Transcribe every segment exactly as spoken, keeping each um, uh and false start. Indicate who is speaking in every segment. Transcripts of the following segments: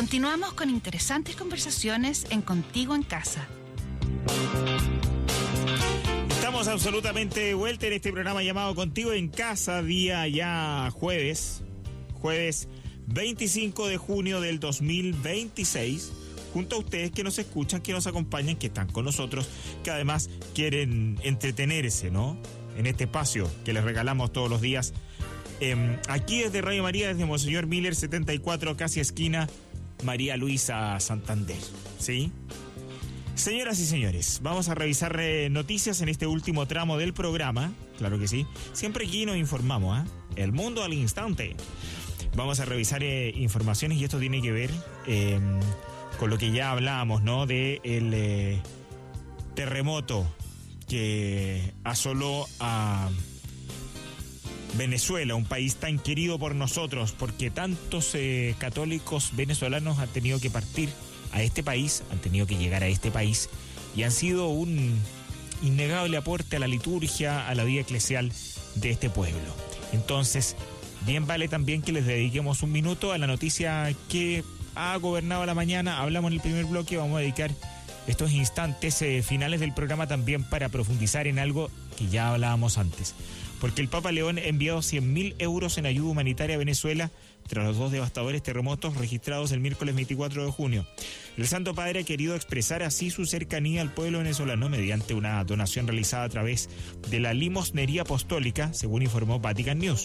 Speaker 1: Continuamos con interesantes conversaciones en Contigo en Casa.
Speaker 2: Estamos absolutamente de vuelta en este programa llamado Contigo en Casa, día ya jueves, jueves veinticinco de junio del dos mil veintiséis, junto a ustedes que nos escuchan, que nos acompañan, que están con nosotros, que además quieren entretenerse, ¿no? En este espacio que les regalamos todos los días. Eh, aquí desde Radio María, desde Monseñor Miller setenta y cuatro, casi esquina María Luisa Santander, ¿sí? Señoras y señores, vamos a revisar eh, noticias en este último tramo del programa, claro que sí. Siempre aquí nos informamos, ¿eh? El mundo al instante. Vamos a revisar eh, informaciones y esto tiene que ver eh, con lo que ya hablábamos, ¿no? De el eh, terremoto que asoló a Venezuela, un país tan querido por nosotros, porque tantos eh, católicos venezolanos han tenido que partir a este país, han tenido que llegar a este país y han sido un innegable aporte a la liturgia, a la vida eclesial de este pueblo. Entonces, bien vale también que les dediquemos un minuto a la noticia que ha gobernado la mañana. Hablamos en el primer bloque, vamos a dedicar estos instantes eh, finales del programa también para profundizar en algo que ya hablábamos antes. Porque el Papa León ha enviado cien mil euros en ayuda humanitaria a Venezuela tras los dos devastadores terremotos registrados el miércoles veinticuatro de junio. El Santo Padre ha querido expresar así su cercanía al pueblo venezolano mediante una donación realizada a través de la limosnería apostólica, según informó Vatican News.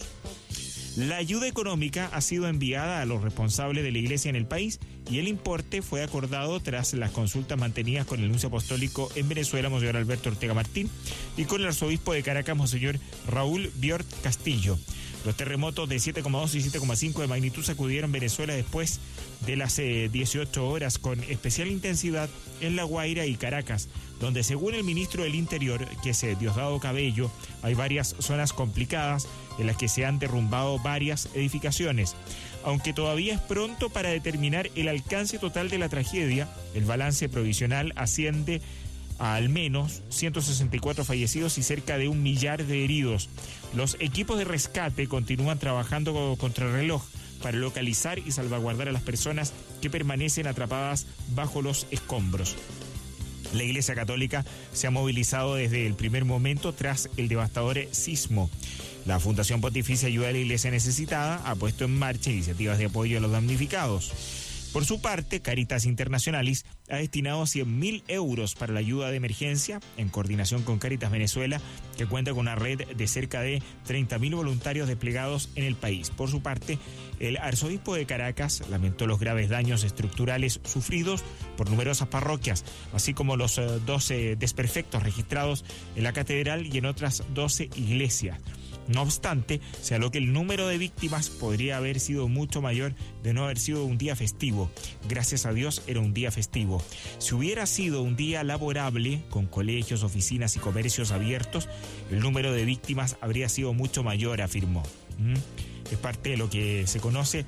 Speaker 2: La ayuda económica ha sido enviada a los responsables de la Iglesia en el país y el importe fue acordado tras las consultas mantenidas con el nuncio apostólico en Venezuela, Monseñor Alberto Ortega Martín, y con el arzobispo de Caracas, Monseñor Raúl Biort Castillo. Los terremotos de siete coma dos y siete coma cinco de magnitud sacudieron Venezuela después de las eh, dieciocho horas, con especial intensidad en La Guaira y Caracas, donde según el ministro del Interior, que es eh, Diosdado Cabello, hay varias zonas complicadas en las que se han derrumbado varias edificaciones. Aunque todavía es pronto para determinar el alcance total de la tragedia, el balance provisional asciende a al menos ciento sesenta y cuatro fallecidos y cerca de un millar de heridos. Los equipos de rescate continúan trabajando contra el reloj para localizar y salvaguardar a las personas que permanecen atrapadas bajo los escombros. La Iglesia Católica se ha movilizado desde el primer momento tras el devastador sismo. La Fundación Pontificia Ayuda a la Iglesia Necesitada ha puesto en marcha iniciativas de apoyo a los damnificados. Por su parte, Caritas Internacionalis ha destinado cien mil euros para la ayuda de emergencia en coordinación con Caritas Venezuela, que cuenta con una red de cerca de treinta mil voluntarios desplegados en el país. Por su parte, el arzobispo de Caracas lamentó los graves daños estructurales sufridos por numerosas parroquias, así como los doce desperfectos registrados en la catedral y en otras doce iglesias. No obstante, se habló que el número de víctimas podría haber sido mucho mayor de no haber sido un día festivo. Gracias a Dios era un día festivo. Si hubiera sido un día laborable, con colegios, oficinas y comercios abiertos, el número de víctimas habría sido mucho mayor, afirmó. ¿Mm? Es parte de lo que se conoce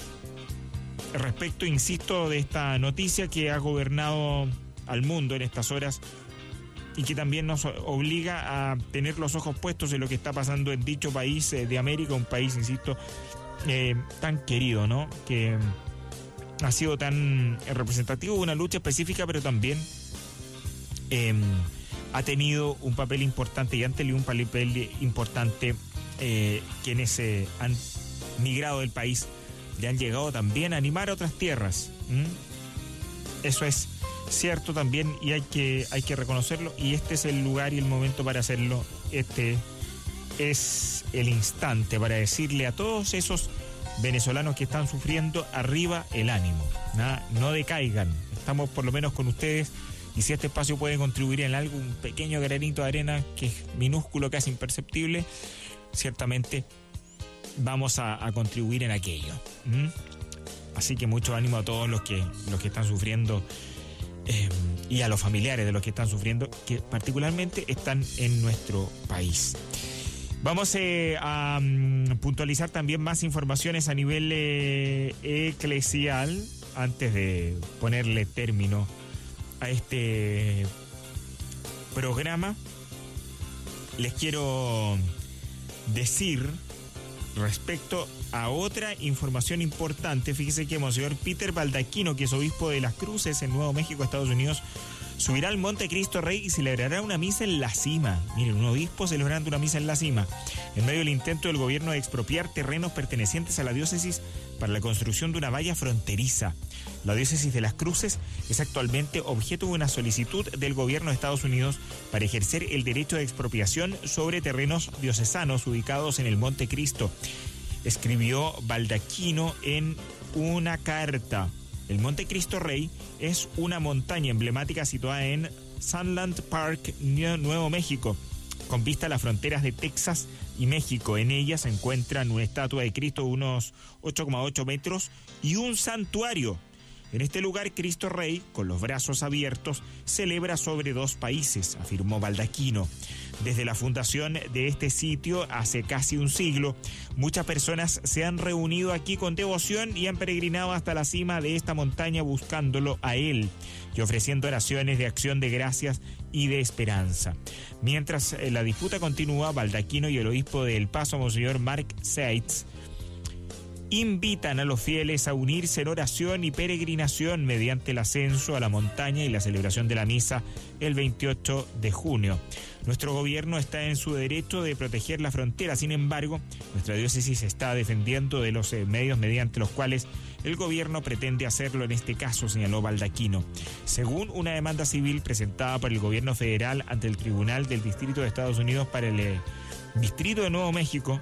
Speaker 2: respecto, insisto, de esta noticia que ha gobernado al mundo en estas horas y que también nos obliga a tener los ojos puestos en lo que está pasando en dicho país eh, de América, un país, insisto, eh, tan querido, ¿no? Que ha sido tan representativo de una lucha específica, pero también eh, ha tenido un papel importante y han tenido un papel importante eh, quienes eh, han migrado del país, le han llegado también a animar a otras tierras. ¿Mm? Eso es cierto también y hay que, hay que reconocerlo, y este es el lugar y el momento para hacerlo. Este es el instante para decirle a todos esos venezolanos que están sufriendo: arriba el ánimo, ¿no? No decaigan, estamos por lo menos con ustedes, y si este espacio puede contribuir en algo, un pequeño granito de arena que es minúsculo, casi imperceptible, ciertamente vamos a, a contribuir en aquello. ¿Mm? Así que mucho ánimo a todos los que, los que están sufriendo, eh, y a los familiares de los que están sufriendo, que particularmente están en nuestro país. Vamos eh, a um, puntualizar también más informaciones a nivel eh, eclesial antes de ponerle término a este programa. Les quiero decir Respecto a otra información importante, fíjese que Monseñor Peter Baldaquino, que es obispo de Las Cruces en Nuevo México, Estados Unidos, subirá al Monte Cristo Rey y celebrará una misa en la cima. Miren, un obispo celebrando una misa en la cima, en medio del intento del gobierno de expropiar terrenos pertenecientes a la diócesis para la construcción de una valla fronteriza. La diócesis de Las Cruces es actualmente objeto de una solicitud del gobierno de Estados Unidos para ejercer el derecho de expropiación sobre terrenos diocesanos ubicados en el Monte Cristo, escribió Baldaquino en una carta. El Monte Cristo Rey es una montaña emblemática situada en Sunland Park, Nuevo México, con vista a las fronteras de Texas y México. En ella se encuentran una estatua de Cristo de unos ocho coma ocho metros y un santuario. En este lugar, Cristo Rey, con los brazos abiertos, celebra sobre dos países, afirmó Baldaquino. Desde la fundación de este sitio hace casi un siglo, muchas personas se han reunido aquí con devoción y han peregrinado hasta la cima de esta montaña buscándolo a él y ofreciendo oraciones de acción de gracias y de esperanza. Mientras la disputa continúa, Baldaquino y el obispo de El Paso, Monseñor Mark Seitz, invitan a los fieles a unirse en oración y peregrinación mediante el ascenso a la montaña y la celebración de la misa el veintiocho de junio. Nuestro gobierno está en su derecho de proteger la frontera, sin embargo, nuestra diócesis está defendiendo de los medios mediante los cuales el gobierno pretende hacerlo en este caso, señaló Baldaquino. Según una demanda civil presentada por el gobierno federal ante el Tribunal del Distrito de Estados Unidos para el eh, Distrito de Nuevo México,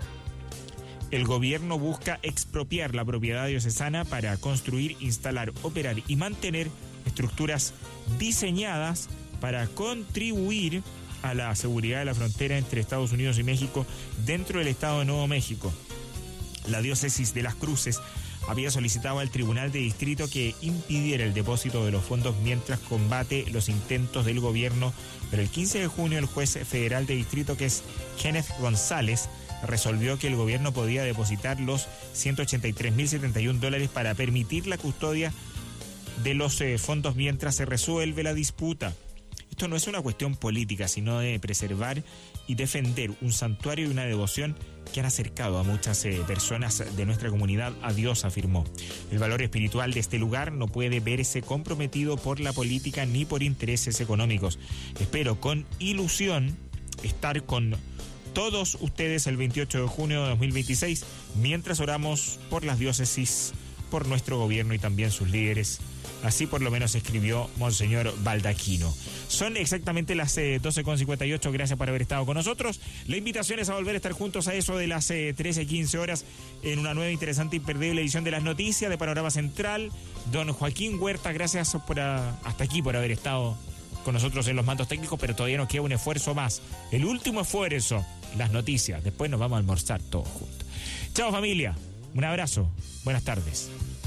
Speaker 2: el gobierno busca expropiar la propiedad diocesana para construir, instalar, operar y mantener estructuras diseñadas para contribuir a la seguridad de la frontera entre Estados Unidos y México dentro del estado de Nuevo México. La diócesis de Las Cruces había solicitado al Tribunal de Distrito que impidiera el depósito de los fondos mientras combate los intentos del gobierno, pero el quince de junio el juez federal de distrito, que es Kenneth González, resolvió que el gobierno podía depositar los ciento ochenta y tres mil setenta y un dólares para permitir la custodia de los eh, fondos mientras se resuelve la disputa. Esto no es una cuestión política, sino de preservar y defender un santuario y una devoción que han acercado a muchas eh, personas de nuestra comunidad a Dios, afirmó. El valor espiritual de este lugar no puede verse comprometido por la política ni por intereses económicos. Espero con ilusión estar con todos ustedes el veintiocho de junio de dos mil veintiséis, mientras oramos por las diócesis, por nuestro gobierno y también sus líderes. Así por lo menos escribió Monseñor Baldaquino. Son exactamente las eh, doce con cincuenta y ocho. Gracias por haber estado con nosotros. La invitación es a volver a estar juntos a eso de las eh, trece quince horas en una nueva, interesante e imperdible edición de las noticias de Panorama Central. Don Joaquín Huerta, gracias por a, hasta aquí por haber estado con nosotros en los mandos técnicos, pero todavía nos queda un esfuerzo más. El último esfuerzo, las noticias. Después nos vamos a almorzar todos juntos. Chao familia, un abrazo, buenas tardes.